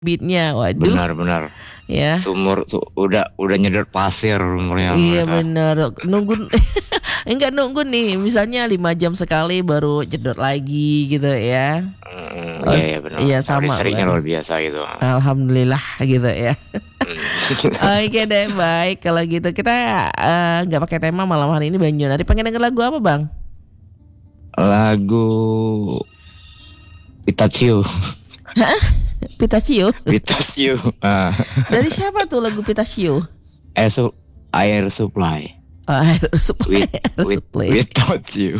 beatnya. Waduh. Benar-benar. Ya. Sumur tuh udah nyedot pasir umurnya. Iya benar. Nunggu enggak nunggu nih. Misalnya 5 jam sekali baru jedot lagi gitu ya. Iya benar. Iya sama. Listriknya luar biasa gitu. Alhamdulillah gitu ya. Oke deh, baik kalau gitu kita nggak pakai tema malam hari ini. Bang Jonari pengen denger lagu apa Bang? Lagu Pitacio. Hah? Pitacio? Pitacio. Dari siapa tuh lagu Pitacio? Air Supply. Air Supply. Without you.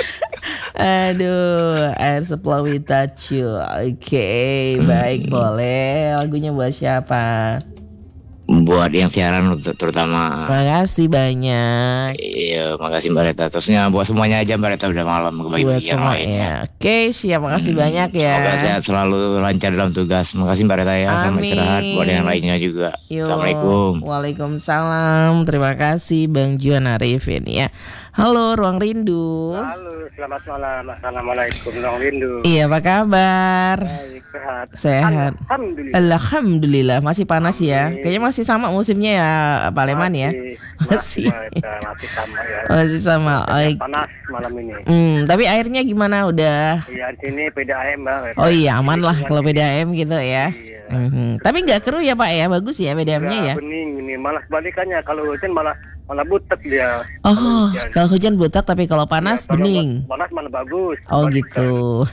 Aduh, Air Supply Without You. Oke, baik boleh. Lagunya buat siapa? Buat yang siaran terutama. Makasih banyak. Iya, makasih Mbak Reta. Terusnya buat semuanya aja Mbak Reta udah malam kebagi Buat yang lainnya. Oke, siap. Makasih banyak ya. Semoga sehat selalu, lancar dalam tugas. Makasih Mbak Reta ya. Selamat istirahat buat yang lainnya juga. Assalamualaikum. Waalaikumsalam. Terima kasih Bang Juan Arifin ya. Halo Ruang Rindu. Halo, selamat malam. Assalamualaikum Ruang Rindu. Iya, apa kabar? Baik, sehat. Sehat. Alhamdulillah. Masih panas ya. Kayaknya masih sama musimnya ya Pak Leman ya. Masih sama ya. Masih sama. Panas malam ini. Tapi airnya gimana udah? Iya, di sini PDAM Mbak. Oh iya, aman lah kalau PDAM gitu ya. Iya. Tapi nggak keruh ya Pak ya, bagus ya PDAM-nya ya. Bening ini, malah sebalikannya kalau hujan malah butek dia. Oh, kalau hujan butek tapi kalau panas ya, bening. Panas malah bagus. Oh gitu.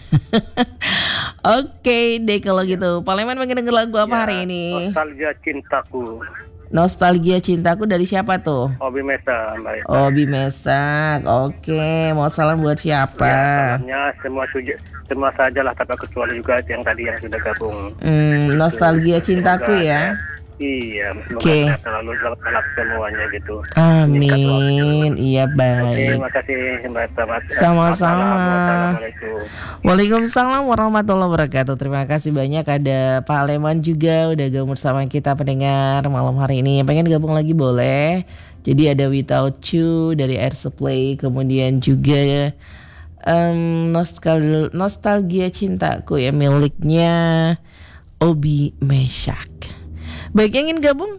Oke deh kalau gitu. Pak Leman pengen denger lagu apa hari ini? Nostalgia Cintaku. Nostalgia Cintaku dari siapa tuh? Obi Mesa, Mbak. Obi Mesak. Oke, mau salam buat siapa? Ya, salamnya semua sajalah, tapi kecuali juga yang tadi yang sudah gabung. Nostalgia Cintaku ya. Iya, semoga selalu gelap semuanya gitu. Amin. Iya baik. Terima kasih Mbak. Sama-sama. Assalamualaikum. Waalaikumsalam warahmatullahi wabarakatuh. Terima kasih banyak, ada Pak Leman juga udah gabung bersama kita pendengar malam hari ini. Pengen gabung lagi boleh. Jadi ada Without You dari Air Supply, kemudian juga Nostalgia Cintaku ya miliknya Obi Mesak. Baik, yang ingin gabung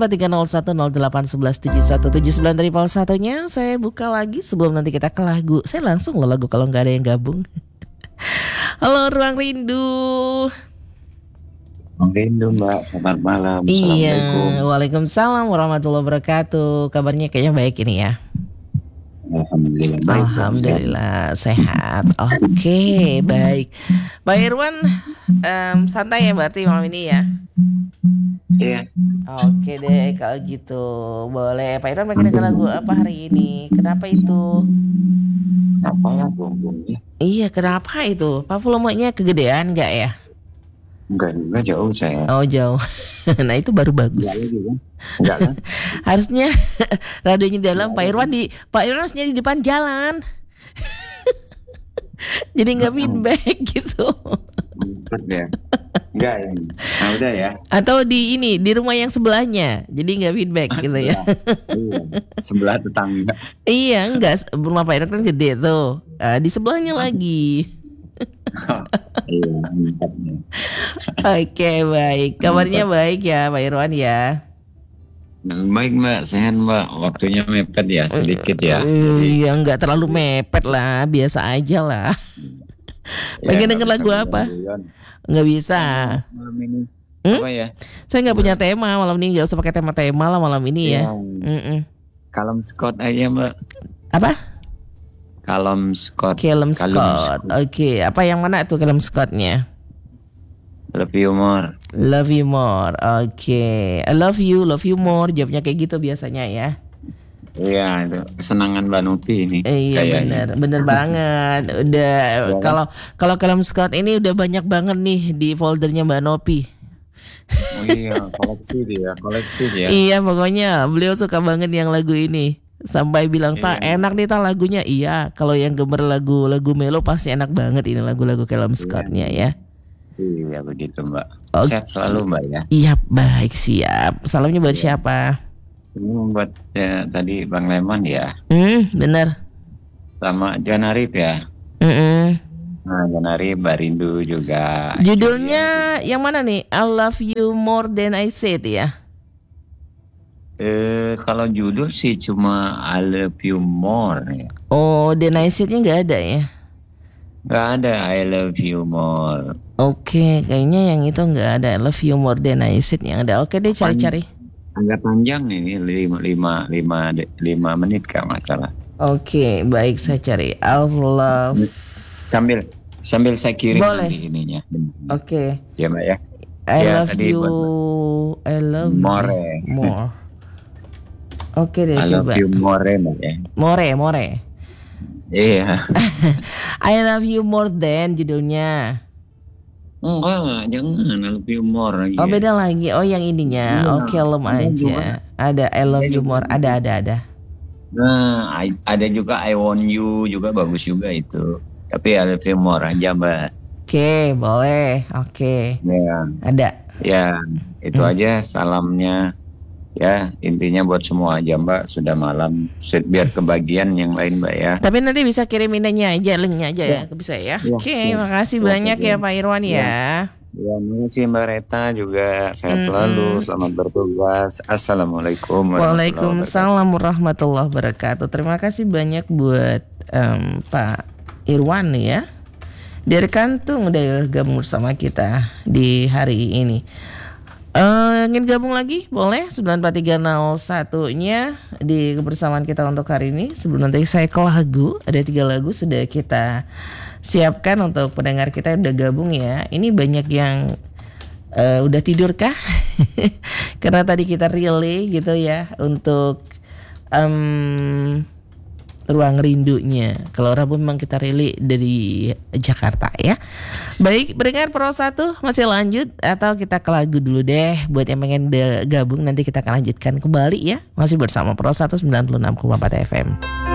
9430108117179 dari pol satunya. Saya buka lagi sebelum nanti kita ke lagu. Saya langsung loh lagu kalau nggak ada yang gabung. Halo Ruang Rindu. Ruang Rindu Mbak, selamat malam. Iya, waalaikumsalam warahmatullahi wabarakatuh. Kabarnya kayaknya baik ini ya. Alhamdulillah. Alhamdulillah sehat. Oke, baik. Pak Irwan santai ya berarti malam ini ya. Iya. Oke deh kalau gitu. Boleh Pak Irwan pengen denger lagu apa hari ini? Kenapa itu? Apa ya bongbongnya? Iya, kenapa itu? Pak volumenya kegedean enggak ya? Enggak jauh saya. Oh jauh. Nah itu baru bagus. Enggak kan? Harusnya radionya di dalam, Pak Irwan harusnya di depan jalan. Jadi nggak feedback gitu. Ya. Enggak ya. Nah, udah ya. Atau di rumah yang sebelahnya. Jadi nggak feedback gitu ya. Iya. Sebelah tetangga. Iya, enggak, rumah Pak Irwan kan gede tuh. Di sebelahnya lagi. Iya, Oke, baik. Kabarnya baik ya Pak Irwan ya. Baik Mbak, sehat Mbak. Waktunya mepet ya, sedikit ya. Iya, nggak terlalu mepet lah, biasa aja lah. Pengen denger lagu apa? Nggak bisa. Malam ini apa ya? Saya nggak punya tema malam ini, nggak usah pakai tema lah malam ini ya. Callum Scott aja Mbak. Apa? Callum Scott. Oke, apa yang mana tuh Callum Scottnya? Love you more. Love you more. Oke. I love you more. Jawabnya kayak gitu biasanya ya. Iya, itu kesenangan Mbak Nopi ini. Iya bener banget. Udah kalau Callum Scott ini udah banyak banget nih di foldernya Mbak Nopi. Oh iya, koleksi dia. Iya, pokoknya beliau suka banget yang lagu ini. Sampai bilang tak enak nih lagunya. Iya, kalau yang gemer lagu melo pasti enak banget ini lagu-lagu Callum Scottnya ya. Iya begitu Mbak. Sehat selalu Mbak ya. Iya baik, siap. Salamnya buat siapa? Ini buat tadi Bang Leman ya. Bener. Sama Jan Arif ya. Nah, Janari Mbak Rindu juga. Judulnya yang mana nih? I Love You More Than I Said ya? Kalau judul sih cuma I Love You More ya. Oh, Than I Said-nya nggak ada ya? Nggak ada I Love You More. Oke, kayaknya yang itu nggak ada. I Love You More Than I Said yang ada. Oke deh, cari-cari. Agak panjang nih, 5 menit kalau nggak salah. Oke, baik, saya cari. I love. Sambil saya kirim Boleh. nanti ininya. Oke. Ya Mbak ya. I Ya, love tadi you. buat- I love More. you more. Oke deh, I Love coba. You More Mbak ya. More. Iya. I love you more than judulnya. Enggak, jangan I Love You More lagi. Oh, beda lagi. Oh, yang ininya. Iya. Oke, lem Ada aja. juga. Ada I love Ada you juga. more. Ada. Nah, ada juga I Want You juga bagus juga itu. Tapi I Love You More aja Mbak. Oke, boleh. Oke. Ya, Ada. ya itu aja salamnya. Ya, intinya buat semua aja Mbak. Sudah malam, biar kebagian yang lain Mbak ya. Tapi nanti bisa kirim ininya aja, linknya aja ya, ke bisa ya. Ya, Oke, ya. makasih Ya, banyak ya Pak Irwan ya. Ya, makasih Mbak Reta juga. Sehat selalu, selamat bertugas. Assalamualaikum warahmatullahi wabarakatuh. Waalaikumsalam warahmatullahi wabarakatuh. Terima kasih banyak buat Pak Irwan ya. Dari Kantung udah gabung bersama kita di hari ini. Ingin gabung lagi boleh 94301-nya di kebersamaan kita untuk hari ini. Sebelum nanti saya ke lagu, ada 3 lagu sudah kita siapkan untuk pendengar kita yang udah gabung ya. Ini banyak yang udah tidur kah? Karena tadi kita relay gitu ya untuk ruang rindunya. Kalau Rabu memang kita relay dari Jakarta ya. Baik, pendengar Pro 1 masih lanjut atau kita ke lagu dulu deh. Buat yang pengen gabung nanti kita akan lanjutkan kembali ya. Masih bersama Pro 1 96,4 FM.